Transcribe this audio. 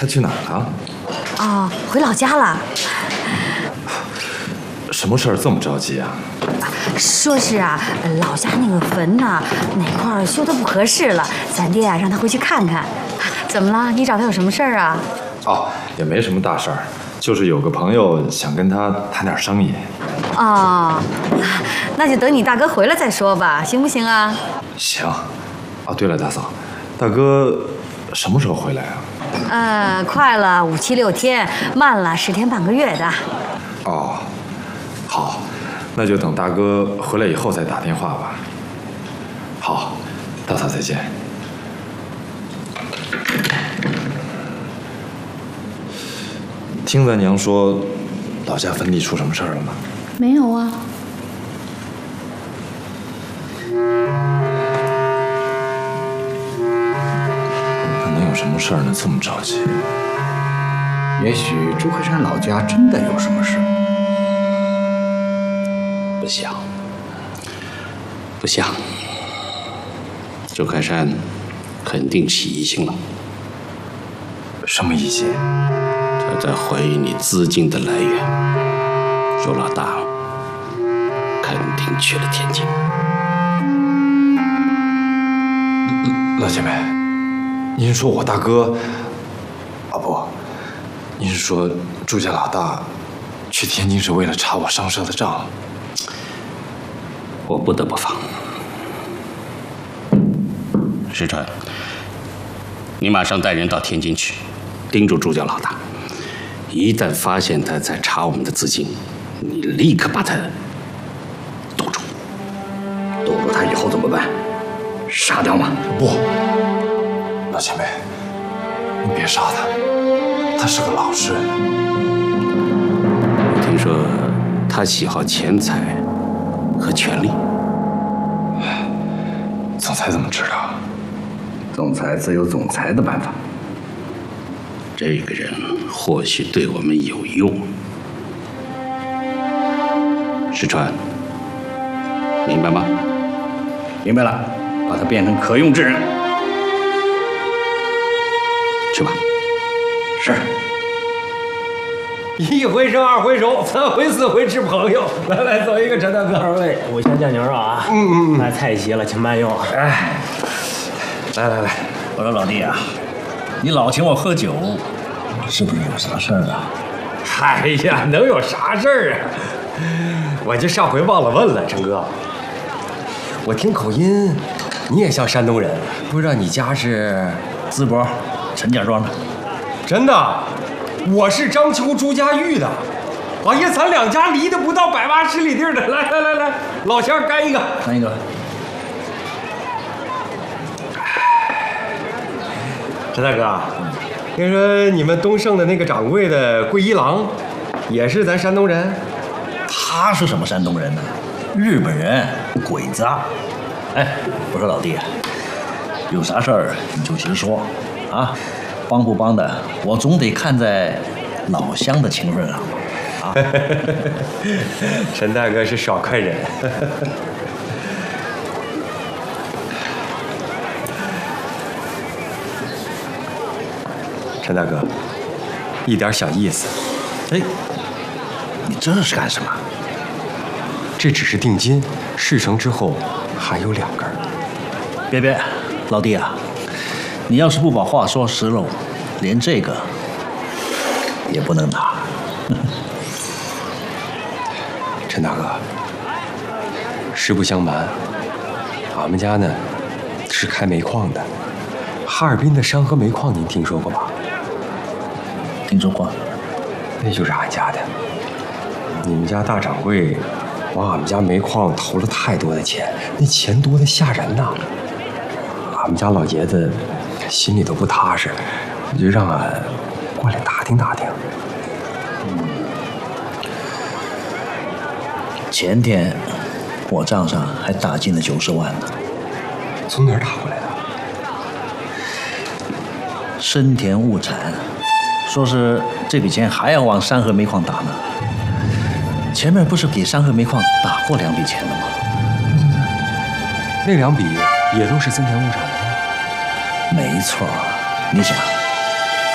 他去哪儿了？ 哦，回老家了。 什么事儿这么着急啊？ 说是啊，老家那个坟呐，哪块修得不合适了，咱爹啊让他回去看看。怎么了？你找他有什么事儿啊？ 哦，也没什么大事儿，就是有个朋友想跟他谈点生意。 哦，那就等你大哥回来再说吧，行不行啊？ 行。哦，对了，大嫂，大哥什么时候回来啊？ 快了5、7、6天，慢了10天半个月的。 哦，好，那就等大哥回来以后再打电话吧。好，大嫂再见。听咱娘说，老家坟地出什么事儿了吗？ 没有啊。 那能有什么事儿呢？这么着急？ 也许朱克山老家真的有什么事。 不像，不像。周开山肯定起疑心了。 什么疑心？ 他在怀疑你资金的来源。周老大肯定去了天津。 老前辈，您说我大哥？啊不，您是说朱家老大去天津是为了查我商社的账？ 我不得不防。石川，你马上带人到天津去，盯住朱家老大。一旦发现他在查我们的资金，你立刻把他堵住。 堵住他以后怎么办？杀掉吗？ 不，老前辈，你别杀他，他是个老实人。 听说他喜好钱财和权力。 总裁怎么知道？ 总裁自有总裁的办法。 这个人或许对我们有用。石川，明白吗？ 明白了，把他变成可用之人。 去吧。 是。 1回生2回熟，3回4回吃朋友。来，走一个，陈大哥。 2位，我先酱牛肉啊。那菜齐了，请慢用。 哎，来， 我说老弟啊，你老请我喝酒，是不是有啥事儿啊？ 哎呀，能有啥事儿啊？我这上回忘了问了，陈哥。我听口音，你也像山东人，不知道你家是？ 淄博陈家庄的。 真的？我是章丘朱家峪的。哎呀，咱两家离得不到180里地儿的。来，老乡干一个。 干一个。 陈大哥，听说你们东盛的那个掌柜的桂一郎，也是咱山东人？ 他是什么山东人呢？日本人，鬼子啊！哎，我说老弟，有啥事儿你就直说啊，帮不帮的，我总得看在老乡的情分上啊。 陈大哥是少快人。陈大哥，一点小意思。 哎，你这是干什么？ 这只是定金，事成之后还有2根。 别，老弟啊，你要是不把话说实喽，连这个也不能拿。 陈大哥，实不相瞒，俺们家呢是开煤矿的，哈尔滨的山河煤矿您听说过吧？ 听说过。 那就是俺家的。你们家大掌柜往俺们家煤矿投了太多的钱，那钱多得吓人呐。俺们家老爷子心里都不踏实，就让俺过来打听打听。 前天我账上还打进了90万呢。 从哪儿打过来的？ 深田物产说是这笔钱还要往山河煤矿打呢。前面不是给山河煤矿打过2笔钱了吗？ 那2笔也都是森田物产的。 没错，你想，